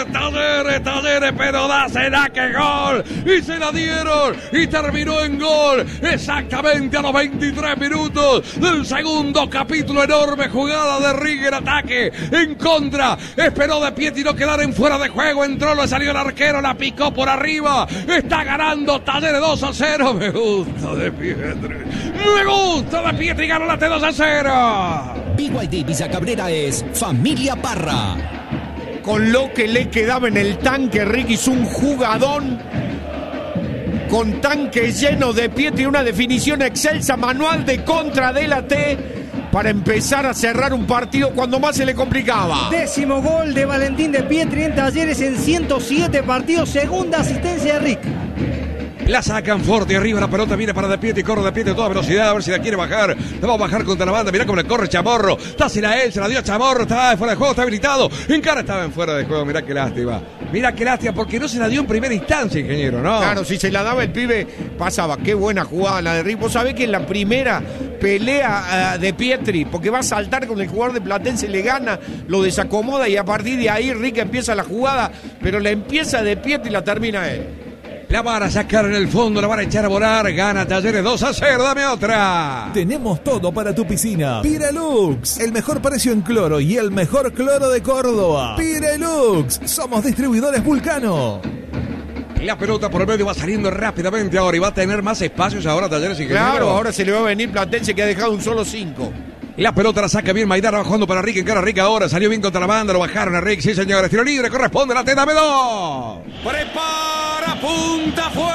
Talleres, pero dásela que gol. Y se la dieron y terminó en gol. Exactamente a los 23 minutos del segundo capítulo. Enorme jugada de Rigg en ataque. En contra. Esperó de Pietri no quedar en fuera de juego. Entró, le salió el arquero, la picó por arriba. Está ganando Talleres 2-0. Me gusta de Pietri. Me gusta de Pietri. Ganó la T 2-0. BYD Villa Cabrera es Familia Parra. Con lo que le quedaba en el tanque, Rigg hizo un jugadón con tanque lleno de Pietri, una definición excelsa, manual de contra de la T para empezar a cerrar un partido cuando más se le complicaba. 10º gol de Valentín de Pietri en Talleres en 107 partidos, segunda asistencia de Rigg. La sacan fuerte arriba, la pelota viene para De Pietri, corre De Pietri a toda velocidad, a ver si la quiere bajar. La va a bajar contra la banda, mirá cómo le corre Chamorro. Dásela él, se la dio a Chamorro, está fuera de juego, está habilitado. Encara estaba en fuera de juego, mirá qué lástima. Mirá qué lástima, porque no se la dio en primera instancia, ingeniero, ¿no? Claro, si se la daba el pibe, pasaba. Qué buena jugada la de Rigg. Vos sabés que en la primera pelea de Pietri, porque va a saltar con el jugador de Platense, le gana, lo desacomoda y a partir de ahí Rigg empieza la jugada, pero la empieza de Pietri y la termina él. La van a sacar en el fondo, la van a echar a volar. Gana Talleres 2-0, dame otra. Tenemos todo para tu piscina. Pirelux, el mejor precio en cloro y el mejor cloro de Córdoba. Pirelux, somos distribuidores Vulcano. La pelota por el medio va saliendo rápidamente ahora y va a tener más espacios ahora Talleres. Claro, ahora se le va a venir Platense que ha dejado un solo 5. La pelota la saca bien Maidana, bajando para Rigg, encara Rigg ahora, salió bien contra la banda, lo bajaron a Rigg, sí señores, tiro libre, corresponde la T, dame 2. Prepara, punta, fue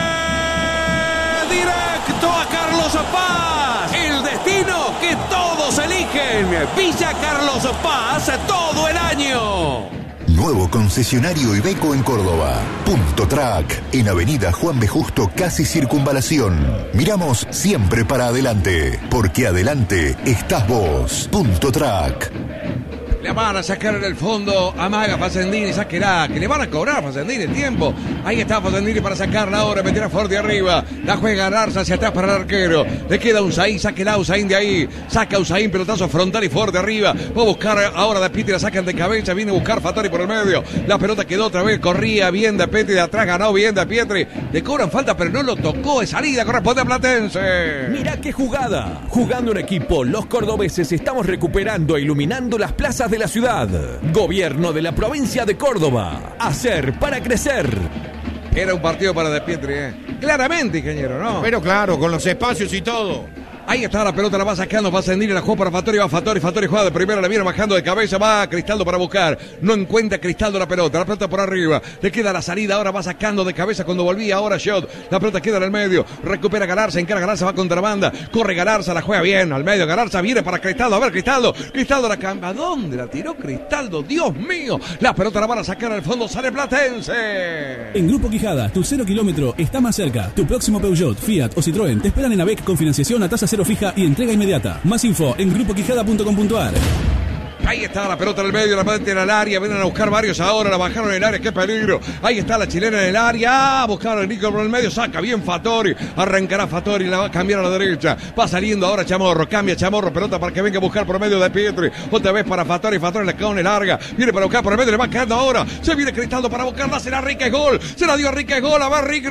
directo a Carlos Paz. El destino que todos eligen, Villa Carlos Paz, todo el año. Nuevo concesionario Iveco en Córdoba. Punto Track, en Avenida Juan B. Justo, casi Circunvalación. Miramos siempre para adelante, porque adelante estás vos. Punto Track. La van a sacar en el fondo, amaga Facendini, sáquela, que le van a cobrar a Facendini el tiempo. Ahí está Facendini para sacarla ahora, meterá fuerte arriba. La juega Garza hacia atrás para el arquero. Le queda Usain, sáquela Usain de ahí. Saca Usain, pelotazo frontal y fuerte arriba. Va a buscar ahora De Pietri, la sacan de cabeza, viene a buscar Fattori por el medio. La pelota quedó otra vez, corría bien De Pietri, de atrás ganó bien De Pietri. Le cobran falta, pero no lo tocó, de salida, corresponde a Platense. Mirá qué jugada. Jugando en equipo, los cordobeses estamos recuperando e iluminando las plazas de la ciudad. Gobierno de la provincia de Córdoba. Hacer para crecer. Era un partido para De Pietri, claramente, ingeniero, ¿no? Pero claro, con los espacios y todo. Ahí está la pelota, la va sacando, va a Facendini, la jugó para Fattori, va Fattori juega de primera, la viene bajando de cabeza, va Cristaldo para buscar, no encuentra Cristaldo la pelota por arriba, le queda la salida, ahora va sacando de cabeza cuando volvía, ahora Shot, la pelota queda en el medio, recupera Galarza, encara Galarza, va contra la banda, corre Galarza, la juega bien, al medio, Galarza viene para Cristaldo, a ver Cristaldo la cambia, ¿a dónde la tiró Cristaldo? Dios mío, la pelota la van a sacar al fondo, sale Platense. En Grupo Quijada, tu 0 kilómetro está más cerca, tu próximo Peugeot, Fiat o Citroën te esperan en ABEC con financiación a tasa cero fija y entrega inmediata. Más info en grupoquijada.com.ar. Ahí está la pelota en el medio, la pelota en el área, vienen a buscar varios ahora, la bajaron en el área, qué peligro. Ahí está la chilena en el área, buscaron a Nico por el medio, saca bien Fattori, arrancará Fattori, la va a cambiar a la derecha, va saliendo ahora Chamorro, cambia Chamorro, pelota para que venga a buscar por el medio De Pietri, otra vez para Fattori la caone larga, viene para buscar por el medio, le va quedando ahora, se viene Cristaldo para buscarla, será Rique gol, se la dio a Rique gol, a ver Rique,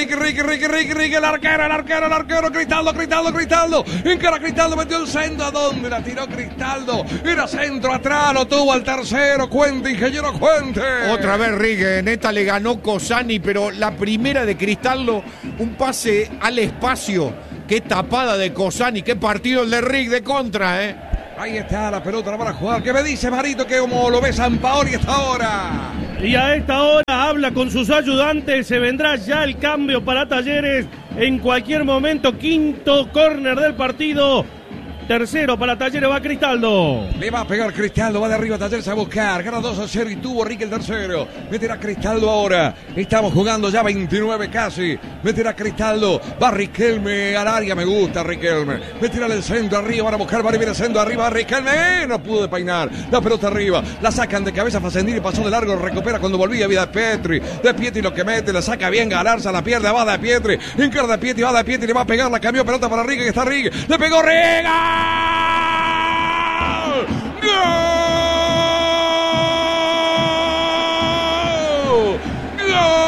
el arquero, Cristaldo, encara Cristaldo, metió el centro, ¿a dónde la tiró Cristaldo? Era centro atrás, lo tuvo al tercero, cuente, ingeniero, cuente. Otra vez Rigg, en esta le ganó Cosani, pero la primera de Cristaldo, un pase al espacio, qué tapada de Cosani, qué partido el de Rigg de contra, Ahí está la pelota, la van a jugar. ¿Qué me dice Marito que como lo ve Sampaoli esta hora? Y a esta hora habla con sus ayudantes, se vendrá ya el cambio para Talleres en cualquier momento, quinto córner del partido. Tercero para Talleres, va Cristaldo. Le va a pegar Cristaldo, va de arriba Talleres a buscar. Gana 2-0 y tuvo Rique el tercero. Meterá Cristaldo ahora. Estamos jugando ya 29 casi. Meterá Cristaldo. Va Riquelme al área. Me gusta Riquelme. Meterá el centro arriba. Van a buscar. Va el centro arriba. Riquelme. No pudo peinar. La pelota arriba. La sacan de cabeza. Facendini pasó de largo. Recupera cuando volvía. Vida De Pietri lo que mete. La saca bien Galarza. La pierde. Va De Pietri. Encara De Pietri. Va De Pietri. Le va a pegar. La cambió. Pelota para Rique. Que está Rique. Le pegó Riga. ¡Gol! ¡Gol!